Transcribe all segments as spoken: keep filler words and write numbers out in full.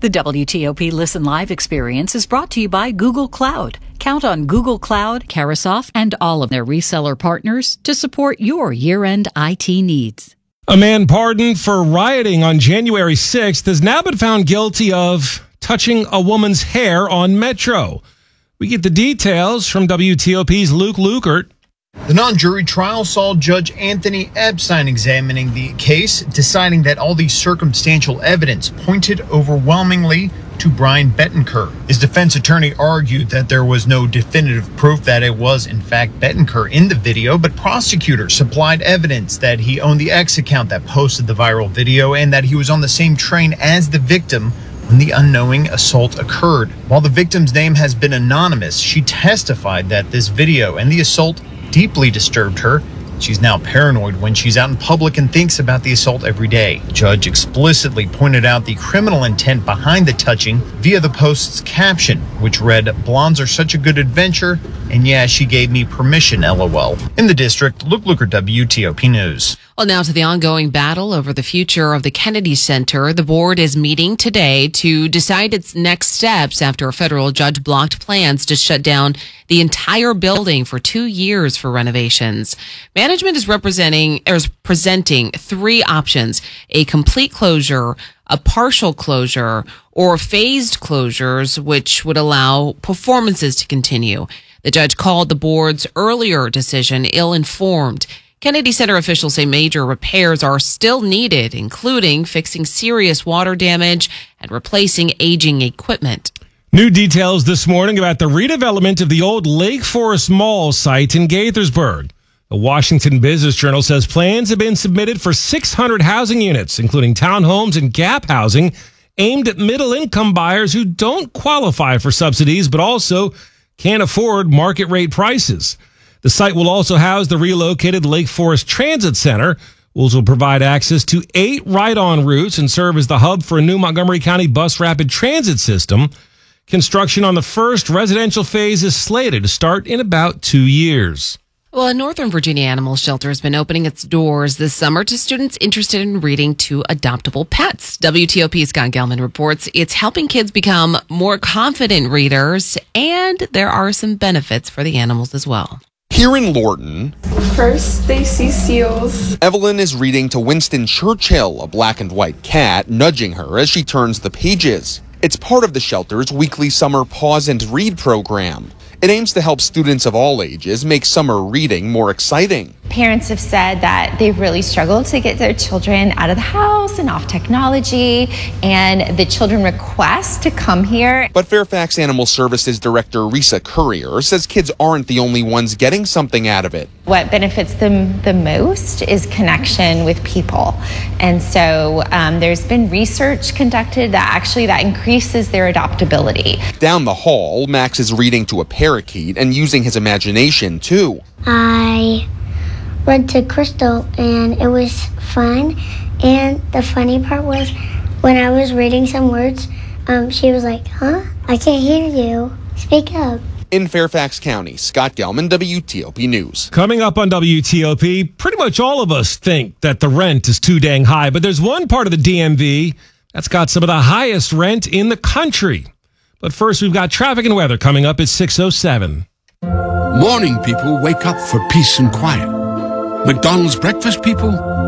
The W T O P Listen Live experience is brought to you by Google Cloud. Count on Google Cloud, Carasoft, and all of their reseller partners to support your year-end I T needs. A man pardoned for rioting on January sixth has now been found guilty of touching a woman's hair on Metro. We get the details from W T O P's Luke Lukert. The non-jury trial saw Judge Anthony Epstein examining the case, deciding that all the circumstantial evidence pointed overwhelmingly to Brian Bettencourt. His defense attorney argued that there was no definitive proof that it was, in fact, Bettencourt in the video, but prosecutors supplied evidence that he owned the X account that posted the viral video and that he was on the same train as the victim when the unknowing assault occurred. While the victim's name has been anonymous, she testified that this video and the assault deeply disturbed her. She's now paranoid when she's out in public and thinks about the assault every day. The judge explicitly pointed out the criminal intent behind the touching via the post's caption, which read, "Blondes are such a good adventure, and yeah, she gave me permission, LOL." In the district, Luke Lukert, W T O P News. Well, now to the ongoing battle over the future of the Kennedy Center. The board is meeting today to decide its next steps after a federal judge blocked plans to shut down the entire building for two years for renovations. Management is representing or is presenting three options: a complete closure, a partial closure, or phased closures, which would allow performances to continue. The judge called the board's earlier decision ill-informed. Kennedy Center officials say major repairs are still needed, including fixing serious water damage and replacing aging equipment. New details this morning about the redevelopment of the old Lake Forest Mall site in Gaithersburg. The Washington Business Journal says plans have been submitted for six hundred housing units, including townhomes and gap housing, aimed at middle-income buyers who don't qualify for subsidies but also can't afford market rate prices. The site will also house the relocated Lake Forest Transit Center, which will provide access to eight ride-on routes and serve as the hub for a new Montgomery County bus rapid transit system. Construction on the first residential phase is slated to start in about two years. Well, a Northern Virginia animal shelter has been opening its doors this summer to students interested in reading to adoptable pets. W T O P's Scott Gelman reports it's helping kids become more confident readers, and there are some benefits for the animals as well. Here in Lorton, first they see seals. Evelyn is reading to Winston Churchill, a black and white cat, nudging her as she turns the pages. It's part of the shelter's weekly summer Pause and Read program. It aims to help students of all ages make summer reading more exciting. Parents have said that they've really struggled to get their children out of the house and off technology, and the children request to come here. But Fairfax Animal Services Director Risa Courier says kids aren't the only ones getting something out of it. What benefits them the most is connection with people. And so um, there's been research conducted that actually that increases their adoptability. Down the hall, Max is reading to a parakeet and using his imagination too. I read to Crystal and it was fun, and the funny part was when I was reading some words, um, she was like, huh? I can't hear you. Speak up. In Fairfax County, Scott Gelman, W T O P News. Coming up on W T O P, pretty much all of us think that the rent is too dang high, but there's one part of the D M V that's got some of the highest rent in the country. But first, we've got traffic and weather coming up at six oh seven. Morning people wake up for peace and quiet. McDonald's breakfast people,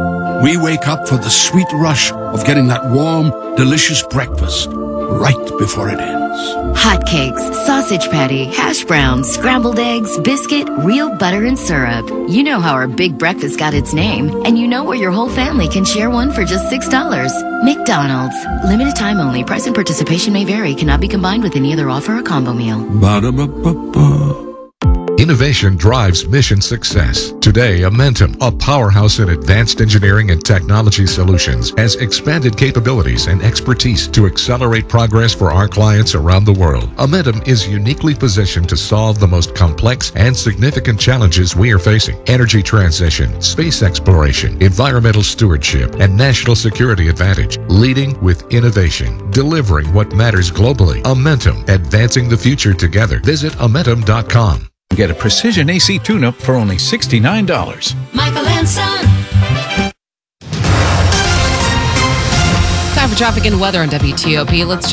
we wake up for the sweet rush of getting that warm, delicious breakfast right before it ends. Hotcakes, sausage patty, hash browns, scrambled eggs, biscuit, real butter and syrup. You know how our big breakfast got its name, and you know where your whole family can share one for just six dollars. McDonald's. Limited time only. Price and participation may vary. Cannot be combined with any other offer or combo meal. Ba-da-ba-ba-ba. Innovation drives mission success. Today, Amentum, a powerhouse in advanced engineering and technology solutions, has expanded capabilities and expertise to accelerate progress for our clients around the world. Amentum is uniquely positioned to solve the most complex and significant challenges we are facing: energy transition, space exploration, environmental stewardship, and national security advantage. Leading with innovation, delivering what matters globally. Amentum, advancing the future together. Visit Amentum dot com. Get a precision A C tune-up for only sixty-nine dollars. Michael and Son. Time for traffic and weather on W T O P. Let's